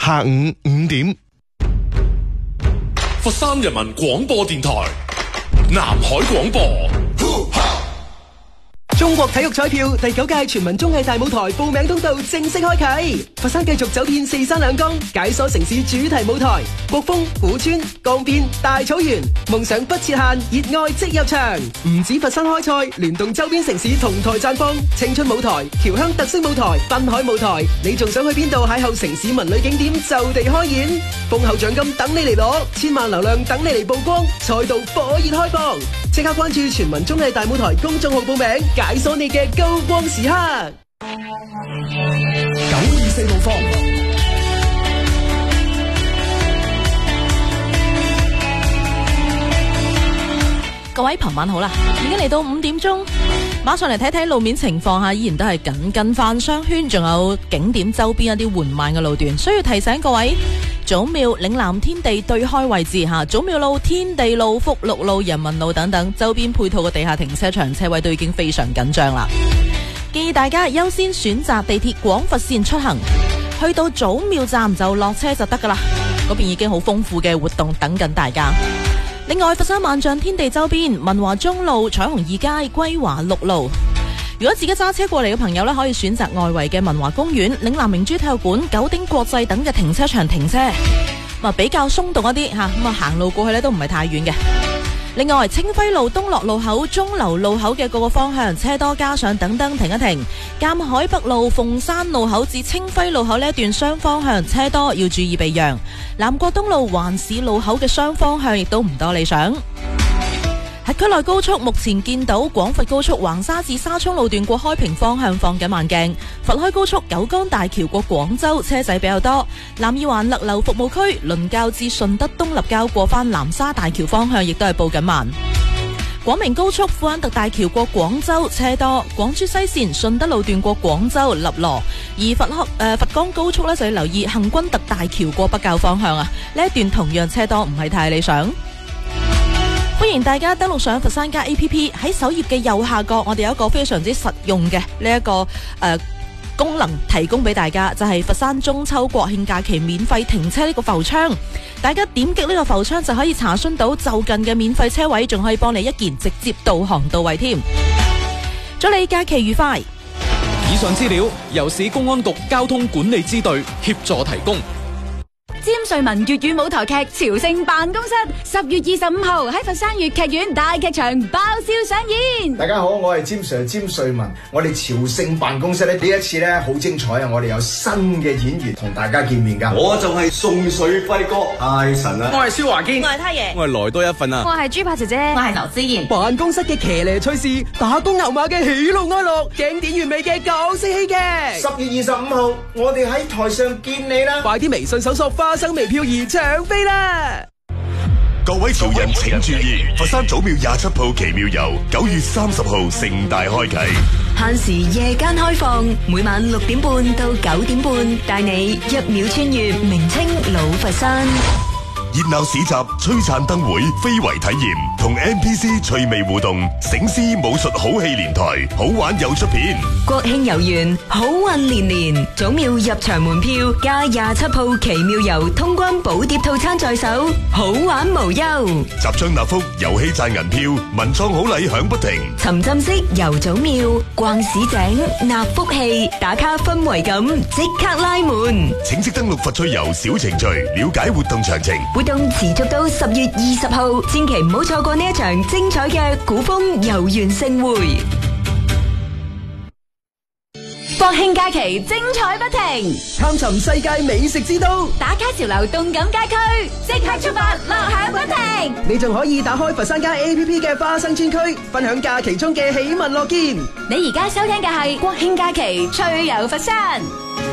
下午5點。 佛山人民廣播電台南海廣播。 中國體育彩票第9屆全民綜藝大舞台報名通道正式開啟，佛山繼續走遍4山2江，解鎖城市主題舞台，國風、古村、江邊、大草原，夢想不設限，熱愛即入場。唔止佛山開賽，聯動周邊城市同台綻放，青春舞台、僑鄉特色舞台、濱海舞台，你仲想去邊度邂逅城市文旅景點就地開演，豐厚獎金等你嚟攞，千萬流量等你嚟曝光，賽道火熱開放，即刻關注全民綜藝大舞台公眾號報名，解鎖你嘅高光時刻。924路況， 各位傍晚好啦，已經嚟到5點鐘，馬上嚟睇睇路面情況下，依然都係緊跟翻商圈，仲有景點周邊一啲緩慢嘅路段，需要提醒各位。祖廟、嶺南天地對開位置下，祖廟路、天地路、福祿路、人民路等等周邊配套嘅地下停車場車位都已經非常緊張啦。建議大家優先選擇地鐵廣佛線出行，去到祖廟站就落車就得噶啦。嗰邊已經好豐富嘅活動等緊大家。另外，佛山萬象天地周邊，文華中路、彩虹2街、歸華6路。如果自己揸車過嚟嘅朋友呢，可以選擇外圍嘅文華公園、嶺南明珠體育館、九鼎國際等嘅停車場停車，比較鬆動一啲吓，行路過去呢都唔係太遠嘅。另外，清輝路、東樂路口、鐘樓路口嘅各個方向車多，加上等燈停一停。鑒海北路、鳳山路口至清輝路口呢一段雙方向車多，要注意避讓。南國東路、環市路口嘅雙方向亦都唔多理想。喺區內高速，目前見到廣佛高速橫沙至沙涌路段過開平方向放緊慢鏡，佛開高速九江大橋過廣州車仔比較多，南二環勒流服務區倫教至順德東立交過翻南沙大橋方向亦都係報緊慢。廣明高速富安特大橋過廣州車多，廣珠西線順德路段過廣州立羅，而佛岡高速呢就要留意行軍特大橋過北滘方向啊，呢一段同樣車多，唔係太理想。歡迎大家登錄上佛山家 APP， 喺首頁嘅右下角，我哋有一個非常之實用嘅呢一個功能提供俾大家，就係佛山中秋國慶假期免費停車呢個浮窗。大家點擊呢個浮窗就可以查詢到就近嘅免費車位，仲可以幫你一鍵直接導航到位添。祝你假期愉快！ 以上資料由市公安局交通管理支隊協助提供。 詹瑞文粵語舞台劇《朝聖辦公室》10月25號喺佛山粵劇院大劇場爆笑上演。 大家好，我係詹 Sir 詹瑞文。我哋朝聖辦公室呢一次呢好精彩啊！我哋有新嘅演員同大家見面噶。 我就係宋水輝哥，太神啦！ 我係蕭華堅， 我係太爺， 我係來多一份啊！ 我係豬扒姐姐，我係劉思妍。 辦公室嘅騎呢趣事，打工牛馬嘅喜怒哀樂，經典完美嘅港式戲劇。 10月25號，我哋喺台上見你啦！ 快啲微信搜索花生微漂兒搶飛啦！ 各位潮人請注意，佛山祖廟27鋪奇妙遊9月30號盛大開啟， 限時夜間開放，每晚6點半到9點半，帶你1秒穿越明清老佛山。 熱鬧市集、璀璨燈會、非遺體驗同 NPC 趣味互動，醒獅武術好戲連台，好玩又出片。 國慶遊園，好運連連，祖廟入場門票加27鋪奇妙遊通關寶碟套餐在手，好玩無憂。 集章納福，遊戲賺銀票，文創好禮響不停。 沉浸式遊祖廟，逛市井，納福氣，打卡氛圍感，即刻拉門。 請即登錄佛趣遊小程序，了解活動詳情。 活動持續到10月20號，千祈唔好錯過呢一場精彩嘅古風遊園盛會。 國慶假期精彩不停， 探尋世界美食之都， 打卡潮流動感街區，即刻出發，樂享不停。 你仲可以打開佛山家 APP 嘅花生專區，分享假期中嘅喜聞樂見。 你而家收聽嘅係國慶假期趣遊佛山。